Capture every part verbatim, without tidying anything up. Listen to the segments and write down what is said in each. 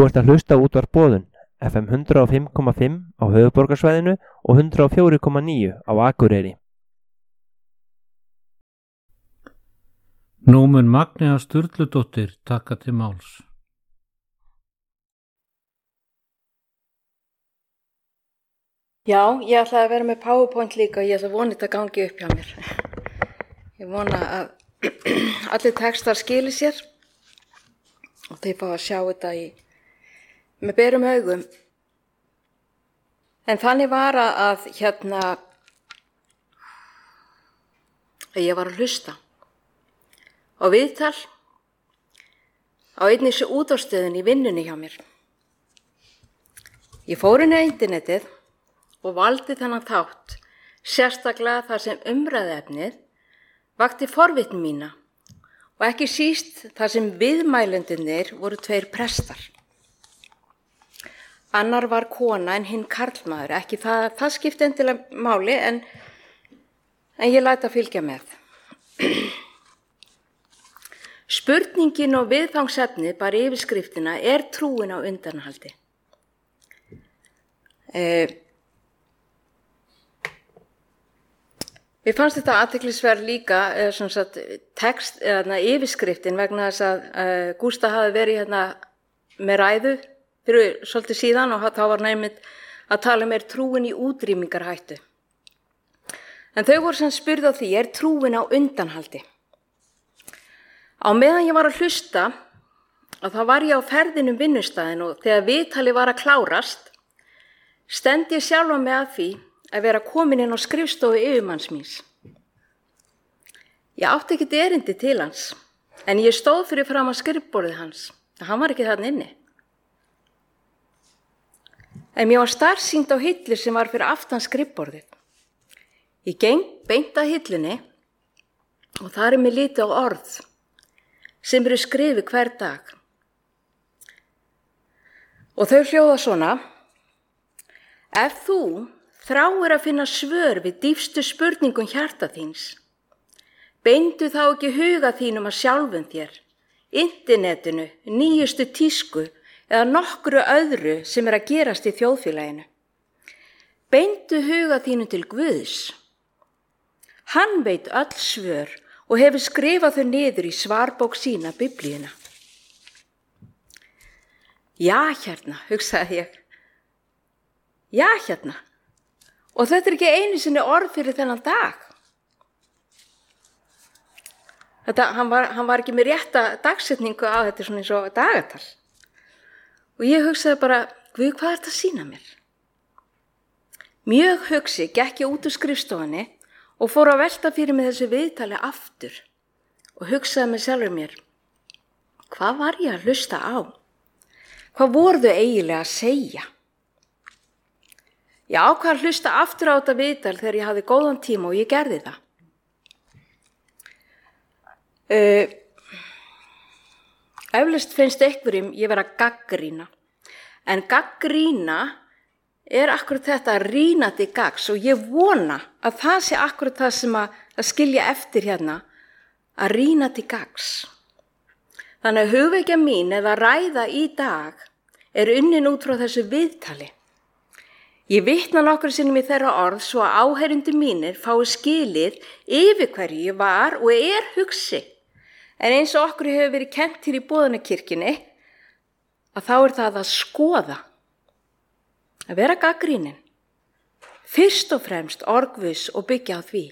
Þú ert að hlusta á útvarp Boðun, F M hundrað og fimm komma fimm á höfuðborgarsvæðinu og hundrað og fjögur komma níu á Akureyri. Nú mun Magnea Sturludóttir taka til máls. Já, ég ætlaði að vera með PowerPoint líka og ég ætla að vona þetta gangi upp hjá mér. Ég vona að allir textar skili sér og þeir fá að sjá þetta í, með berum augum. En þannig var að hérna, að ég var að hlusta á viðtal á einnig þessu útvarpsstöðin í vinnunni hjá mér. Ég fór inn á internetið og valdi þennan þátt, sérstaklega þar sem umræðuefnið vakti forvitni mína og ekki síst þar sem viðmælendurnir voru tveir prestar. Annar var kona en hinn karlmaður, ekki það, það skipti endilega máli en, en ég læt að fylgja með. Spurningin og viðfangsefnið bara yfirskriftina er trúin á undanhaldi. Eh, Mér fannst þetta athyglisverð líka, eða svona sagt, text, eða yfirskriftin vegna þess að uh, Gústa hafi verið hérna með ræðu fyrir svolítið síðan og þá var nefnt að tala um er trúin í útrýmingarhættu. En þau voru sem spurði á því, er trúin á undanhaldi? Á meðan ég var að hlusta, og þá var ég á ferðinum vinnustæðin og þegar viðtali var að klárast, stend ég sjálfa mig að því að vera komin inn á skrifstofu yfirmanns míns. Ég átti ekkert erindi til hans, en ég stóð fyrir fram á skrifborðið hans, en hann var ekki þarna inni. En mér var starsýnt á hillu sem var fyrir aftan skrifborðið. Ég geng beint að hillunni og þar er mér litið á orð sem eru skrifið hver dag. Og þau hljóða svona: ef þú þráir að finna svör við dýpstu spurningum hjarta þíns, beindu þá ekki huga þínum að sjálfum þér, internetinu, nýjustu tísku eða nokkru öðru sem er að gerast í þjóðfélaginu. Beindu huga þínum til Guðs. Hann veit öll svör og hefur skrifað þau niður í svarbók sína, Biblíuna. Já, hérna, hugsaði ég. Já, hérna. Og þetta er ekki einu sinni orð fyrir þennan dag. Þetta, hann, var, hann var ekki með rétta dagsetningu á þetta svona eins og dagatal. Og ég hugsaði bara, Guð, hvað er þetta að sýna mér? Mjög hugsi gekk ég út úr skrifstofunni og fór að velta fyrir mig þessu viðtali aftur og hugsaði með sjálfur mér, hvað var ég að hlusta á? Hvað voru þau eiginlega að segja? Ég ákvað að hlusta aftur á þetta viðtal þegar ég hafði góðan tíma og ég gerði það. Uh, eflaust finnst einhverjum ég vera að gagnrýna, en gagnrýna er akkurat þetta að rýna til gagns og ég vona að það sé akkurat það sem að, að skilja eftir hérna, að rýna til gagns. Þannig að hugvekja mín eða ræða í dag er unnin út frá þessu viðtali. Ég vitna nokkru sinnum í þeirra orð svo að áheyrendur mínir fái skilið yfir hverju ég var og er hugsi. En eins og okkur hefur verið kennt hér í Boðunarkirkjunni, að þá er það að skoða, að vera gagnrýnin. Fyrst og fremst orgvus og byggja á því.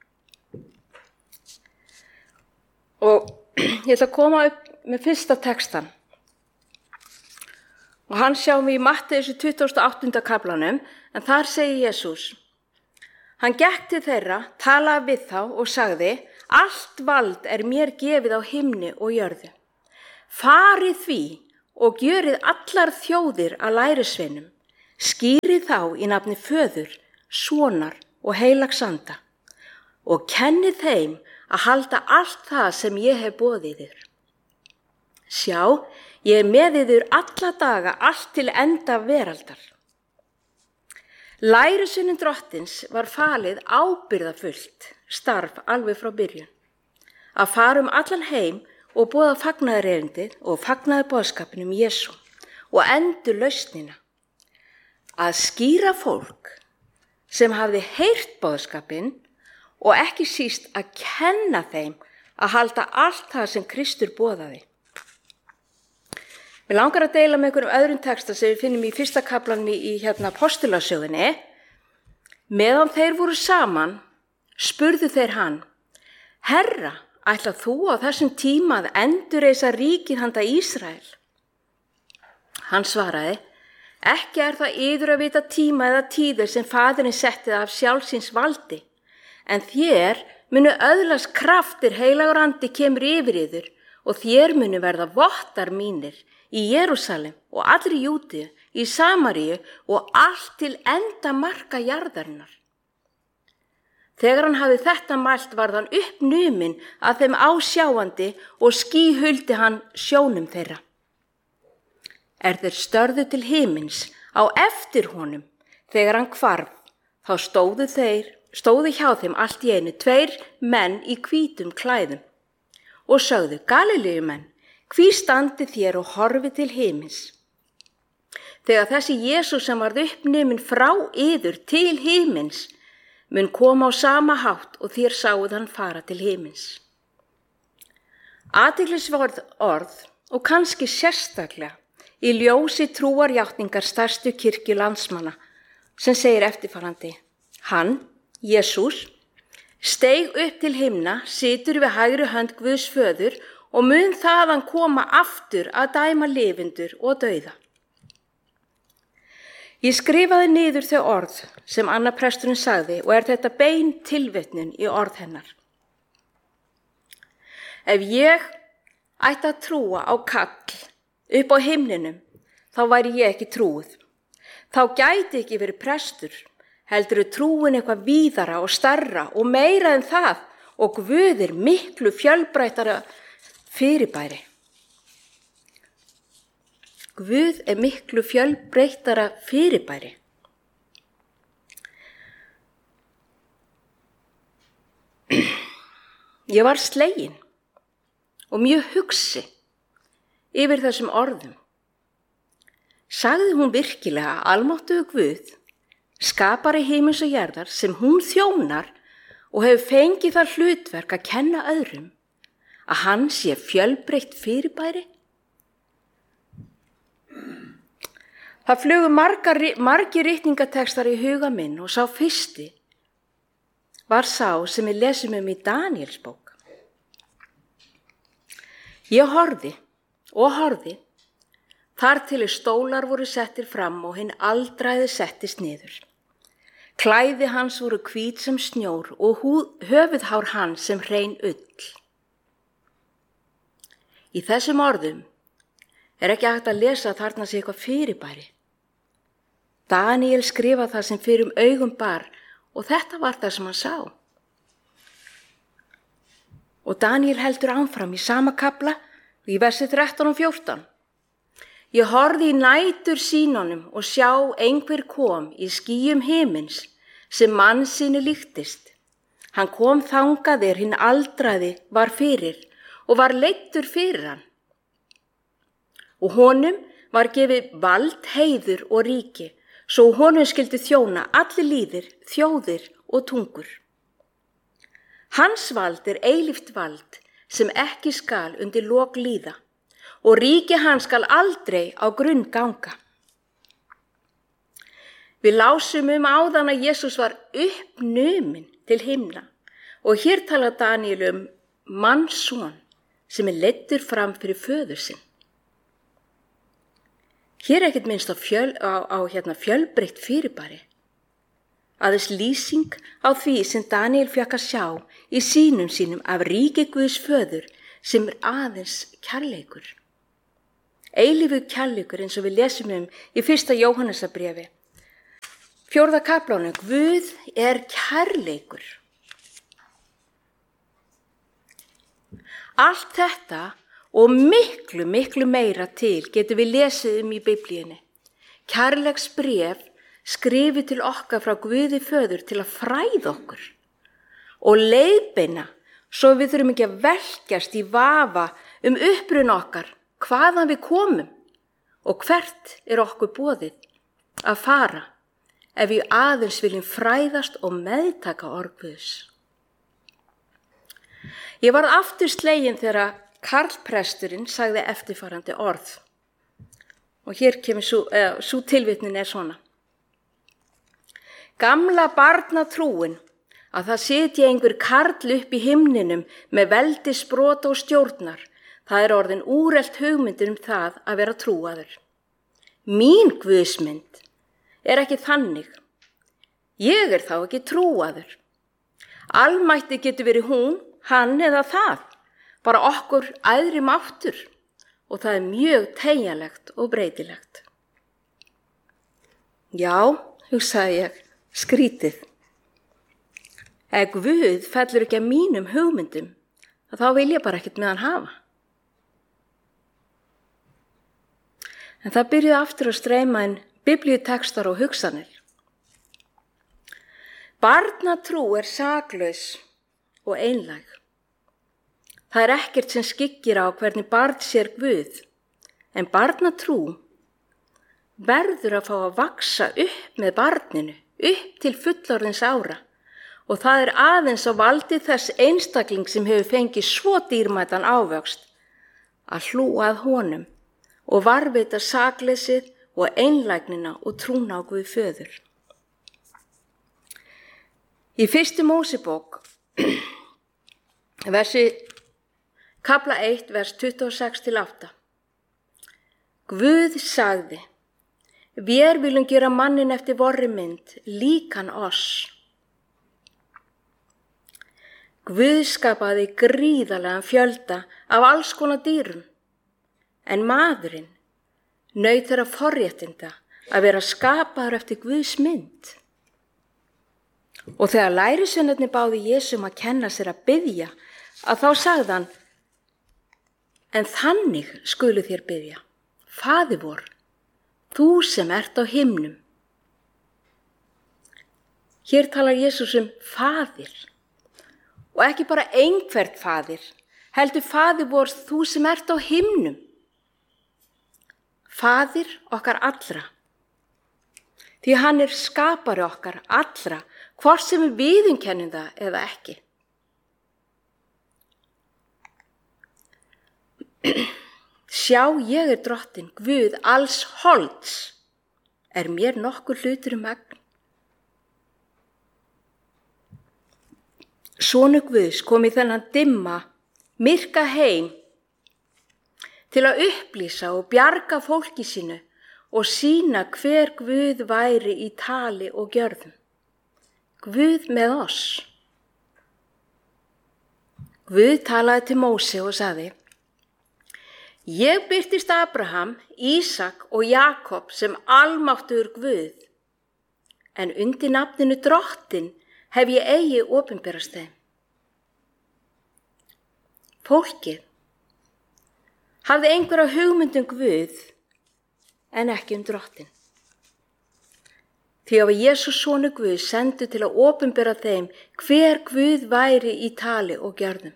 Og ég ætla að koma upp með fyrsta textan. Og hann sjáum við í Matteusar tuttugasta og áttunda kaflanum, en þar segir Jesús: hann gekk til þeirra, talaði við þá og sagði: allt vald er mér gefið á himni og jörðu. Farið því og gjörið allar þjóðir að lærisveinum, skýrið þá í nafni Föður, Sonar og Heilags Anda og kennið þeim að halda allt það sem ég hef boðið þér. Sjá, ég er með yður alla daga allt til enda veraldar. Lærisveinum drottins var falið ábyrgðarfullt starf alveg frá byrjun. Að fara um allan heim og boða fagnaðarerindið og fagnaðarboðskapinn um Jesú og endur lausnina. Að skýra fólk sem hafði heyrt boðskapinn og ekki síst að kenna þeim að halda allt það sem Kristur boðaði. Mér langar að deila með einhverjum öðrum texta sem við finnum í fyrsta kaflanum í, í hérna Postulasögunni. Meðan þeir voru saman, spurðu þeir hann, Herra, ætla þú á þessum tíma að endurreisa ríkið handa Ísrael? Hann svaraði, ekki er það yður að vita tíma eða tíðir sem faðirinn setti af sjálfsins valdi, en þér munu öðlast kraftir heilagur andi kemur yfir yður og þér munu verða vottar mínir í Jerúsalem og allri Júdíu, í Samaríu og allt til enda marka jarðarinnar. Þegar hann hafði þetta mælt varð hann uppnuminn að þeim ásjáandi og skýhuldi hann sjónum þeirra. Er þeir störðu til himins á eftir honum þegar hann hvarf, þá stóðu þeir, stóðu hjá þeim allt í einu tveir menn í hvítum klæðum og sögðu, Galileumenn, hví standið þér og horfið til himins? Þegar þessi Jesús sem varð uppnuminn frá yður til himins mun koma á sama hátt og þér sáuð hann fara til himins. Athyglisverð orð og kannski sérstaklega í ljósi trúarjátningar stærstu kirkju landsmanna sem segir eftirfarandi, hann, Jesús, steig upp til himna, situr við hægri hönd Guðs föður og mun þaðan koma aftur að dæma lifendur og dauða. Ég skrifaði niður þau orð sem Anna presturinn sagði og er þetta bein tilvitnun í orð hennar. Ef ég ætti að trúa á kall upp á himninum, þá væri ég ekki trúið. Þá gæti ekki verið prestur, heldur trúin eitthvað víðara og stærra og meira en það og Guð er miklu fjölbreyttara fyrirbæri. Guð er miklu fjölbreyttara fyrirbæri. Ég var slegin og mjög hugsi yfir þessum orðum. Sagði hún virkilega almáttugur Guð, skapari himins og jarðar sem hún þjónar og hefur fengið það hlutverk að kenna öðrum, að hann sé fjölbreytt fyrirbæri? Það flugu margar, margir ritningatextar í huga minn og sá fyrsti var sá sem við lesum um í Daníels bók. Ég horfði og horfði þar til stólar voru settir fram og hinn aldraði settist niður. Klæði hans voru hvít sem snjór og höfuðhár hans sem hrein ull. Í þessum orðum er ekki hægt að lesa að þarna sé eitthvað fyrirbæri. Daníel skrifaði það sem fyrir um augum bar og þetta var það sem hann sá. Og Daníel heldur áfram í sama kafla í versi þrettán og fjórtán. Ég horfði í nætur sýnunum og sjá einhver kom í skýjum himins sem mannssyni líktist. Hann kom þangað er hinn aldraði var fyrir og var leiddur fyrir hann. Og honum var gefið vald, heiður og ríki, svo honum skyldi þjóna allir líðir, þjóðir og tungur. Hans vald er eilíft vald sem ekki skal undir lok líða og ríki hans skal aldrei á grunn ganga. Við lásum um áðan að Jesús var uppnuminn til himna og hér talar Daníel um mannsson sem er leiddur fram fyrir föður sinn. Hér er ekkert minnst á, fjöl, á, á hérna, fjölbreytt fyrirbæri. Aðeins lýsing á því sem Daníel fékk að sjá í sýnum sínum af ríki Guðs föður sem er aðeins kærleikur. Eilífur kærleikur eins og við lesum um í fyrsta Jóhannesarbréfi. Fjórða kaflanum, Guð er kærleikur. Allt þetta og miklu, miklu meira til getum við lesið um í Biblíunni. Kærleiksbréf skrifið til okkar frá Guði föður til að fræða okkur og leiðbeina svo við þurfum ekki að velkjast í vafa um uppruna okkar, hvaðan við komum Og hvert er okkur boðið að fara ef við aðeins viljum fræðast og meðtaka orð Guðs? Ég varð aftur slegin þegar karlpresturinn sagði eftirfarandi orð. Og hér kemur svo, eh, svo tilvitnin er svona. Gamla barnatrúin að það sitja einhver karl upp í himninum með veldisbrot og stjórnar, það er orðin úrelt hugmyndir um það að vera trúaður. Mín guðsmynd er ekki þannig. Ég er þá ekki trúaður. Almætti getur verið hún, hann eða það, bara okkur æðri máttur og það er mjög teygjanlegt og breytilegt. Já, hugsaði ég, skrítið. Ef Guð fellur ekki að mínum hugmyndum, þá vil ég bara ekkert með hann hafa. En það byrjuði aftur að streyma inn biblíutekstar og hugsanir. Barnatrú er saklaus og einlæg. Það er ekkert sem skyggir á hvernig barn sér Guð, en barnatrú verður að fá að vaksa upp með barninu, upp til fullorðins ára, og það er aðeins á valdi þess einstakling sem hefur fengið svo dýrmætan ávöxt að hlúa að honum og varveita sakleysið og einlægnina og trúna á Guð föður. Í fyrstu Mósebók, versi Kafla eitt, vers tuttugu og sex til átta. Guð sagði, vér viljum gera mannin eftir vorri mynd, líkan oss. Guð skapaði gríðarlegan fjölda af alls konar dýrum, en maðurinn naut þeirra forréttinda að vera skapaður eftir Guðs mynd. Og þegar lærisveinarnir báðu Jesum að kenna sér að biðja, að þá sagði hann, en þannig skulu þér biðja, Faðir vor, þú sem ert á himnum. Hér talar Jesús um faðir, og ekki bara einhvert faðir, heldur Faðir vor, þú sem ert á himnum. Faðir okkar allra, því hann er skapari okkar allra, hvort sem við viðurkennum það eða ekki. Sjá, ég er drottin, Guð alls holds, er mér nokkur hlutur um megn. Sonur Guðs kom í þennan dimma, myrka heim til að upplýsa og bjarga fólki sínu og sýna hver Guð væri í tali og gjörðum. Guð með oss. Guð talaði til Móse og sagði, ég birtist Abraham, Ísak og Jakob sem almáttugur Guð, en undir nafninu drottin hef ég eigi opinberast þeim. Fólkið hafði einhverja hugmynd um Guð en ekki um drottin. Því að Jesús sonur Guð sendu til að opinbera þeim hver Guð væri í tali og gjörðum.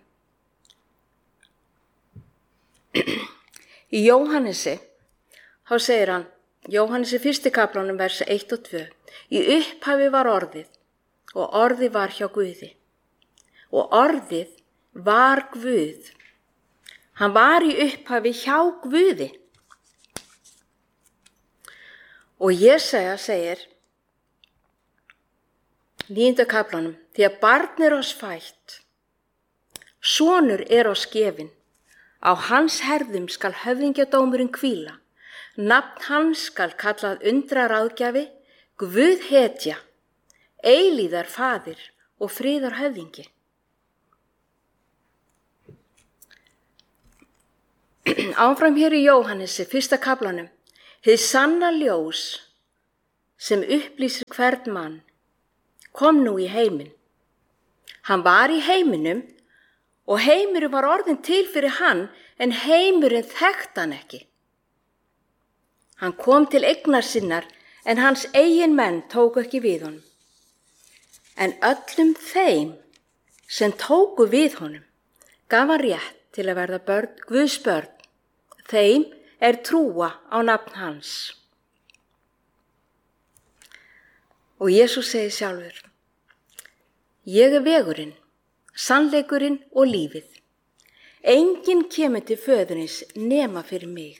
Í Jóhannesi, þá segir hann, Jóhannesi fyrsti kaflanum versi eitt og tvö, í upphafi var orðið og orðið var hjá Guði og orðið var Guð. Hann var í upphafi hjá Guði. Og Jesaja segir, níunda kaflanum, því að barn er oss fætt, sonur er oss gefinn, á hans herðum skal höfðingjadómurinn hvíla, nafn hans skal kallað undraráðgjafi, Guð hetja, eilíðar faðir og friðar höfðingi. Áfram hér í Jóhannesi, fyrsta kaflanum, hið sanna ljós sem upplýsir hvern mann, kom nú í heiminn. Hann var í heiminum og heimurinn var orðinn til fyrir hann, en heimurinn þekkti hann ekki. Hann kom til eignar sinnar, en hans eigin menn tóku ekki við honum. En öllum þeim sem tóku við honum gaf hann rétt til að verða börn, Guðs börn, þeim er trúa á nafn hans. Og Jesús segir sjálfur, ég er vegurinn, sannleikurinn og lífið. Enginn kemur til föðurins nema fyrir mig.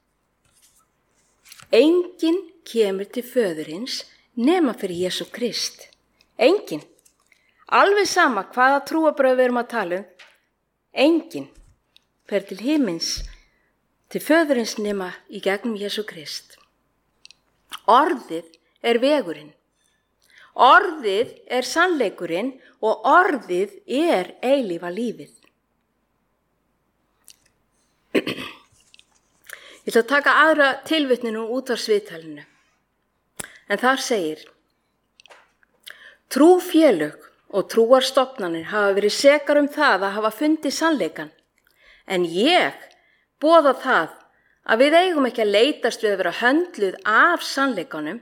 Enginn kemur til föðurins nema fyrir Jesú Krist. Enginn. Alveg sama hvaða trúarbrögð við erum að tala um. Enginn fer til himins, til föðurins nema í gegnum Jesú Krist. Orðið er vegurinn. Orðið er sannleikurinn og orðið er eilífa lífið. Ég ætla að taka aðra tilvitninu úr útvarpsviðtalinu. En þar segir, trúfélög og trúarstofnanir hafa verið sekar um það að hafa fundið sannleikan. En ég boða það að við eigum ekki að leitast við að vera höndluð af sannleikanum.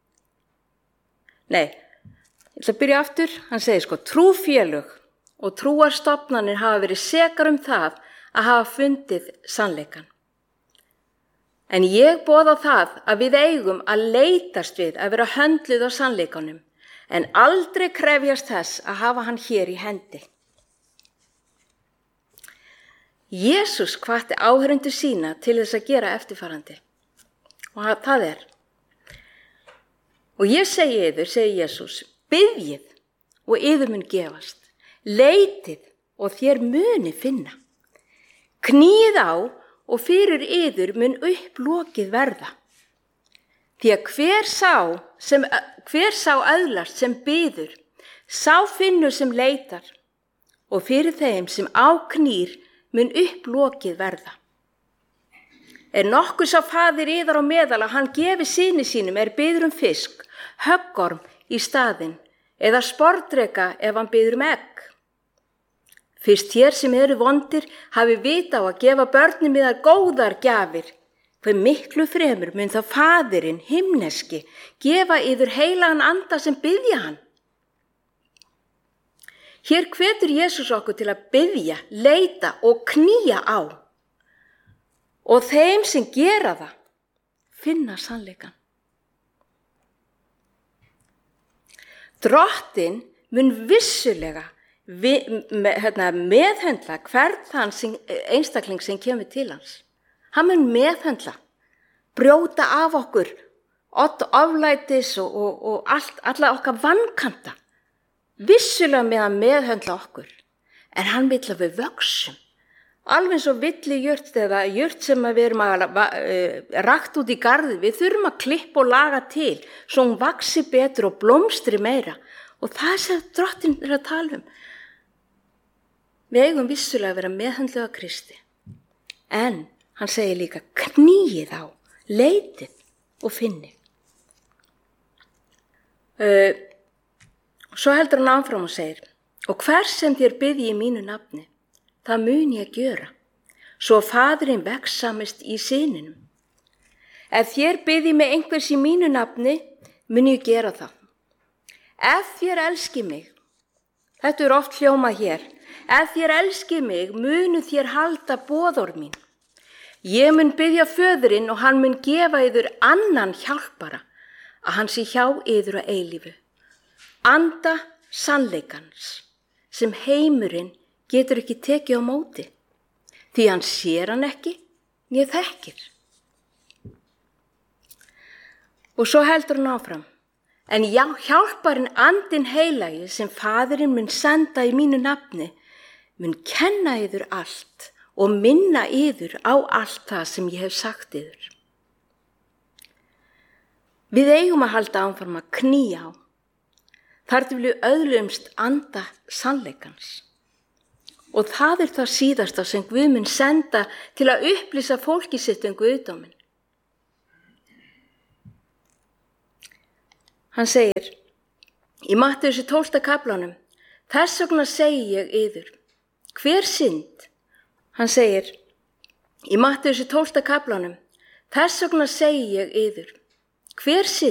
Nei, ég ætla að byrja aftur. Hann segir sko, trúfélög og trúarstofnanir hafa verið sekar um það að hafa fundið sannleikan. En ég boða það að við eigum að leitast við að vera höndluð á sannleikanum, en aldrei krefjast þess að hafa hann hér í hendi. Jesús hvatti áheyrendur sína til þess að gera eftirfarandi. Og það er, og ég segi yður, segi Jesús, biðjið og yður mun gefast, leitið og þér muni finna. Kníið á og fyrir yður mun upplokið verða. Því að hver sá, sem, hver sá öðlast sem biður, sá finnur sem leitar og fyrir þeim sem áknýr mun upplokið verða. Er nokkuð sá faðir yðar á meðal að hann gefi syni sínum er biður um fisk, höggorm í staðinn eða sporðdreka ef hann biður um egg. Fyrst þér sem eru vondir hafi vita á að gefa börnum yðar góðar gjafir, hve miklu fremur mun þá faðirinn himneski gefa yður heilagan anda sem biðja hann. Hér hvetur Jesús okkur til að biðja, leita og knýja á. Og þeim sem gera það, finna sannleikan. Drottinn mun vissulega við, með, hérna, meðhöndla hvern þann sem, einstakling sem kemur til hans. Hann mun meðhöndla, brjóta af okkur, odd aflætis og, og, og allt, alla okkar vankanta. Vissulega með að meðhöndla okkur, en hann vill að við vöxum. Alveg eins og villi jurt eða jurt sem við erum að uh, rakt út í garði, við þurfum að klippa og laga til, svo hún vaxi betur og blómstri meira. Og það er sem Drottinn er að tala um. Við eigum vissulega að vera meðhöndluð af Kristi. En hann segir líka, knýið á, leitið og finnið. Uh, svo heldur hann áfram og segir, og hver sem þér biðji í mínu nafni, það mun ég að gjöra, svo faðirinn vegsamist í syninum. Ef þér biðji með einhvers í mínu nafni, mun ég gera það. Ef þér elski mig, þetta er oft hljómað hér, ef þér elski mig, munu þér halda boðorð mín. Ég mun biðja föðurinn og hann mun gefa yður annan hjálpara, að hann sé hjá yður að eilífu. Anda sannleikans, sem heimurinn getur ekki tekið á móti, því hann sér hann ekki, né þekkir. Og svo heldur hann áfram, en já, hjálparinn andinn heilagi sem faðirinn mun senda í mínu nafni, mun kenna yður allt og minna yður á allt það sem ég hef sagt yður. Við eigum að halda áfram að knýja á, þar til við öðlumst anda sannleikans. Og það er það síðasta sem Guð mun senda til að upplýsa fólki sitt um Guðdóminn. Hann segir í Mattheusar tólfta kaflanum, þess vegna segi ég yður, hver synd? Hann segir í Mattheusar tólfta kaflanum, þess vegna segi ég yður, hver synd?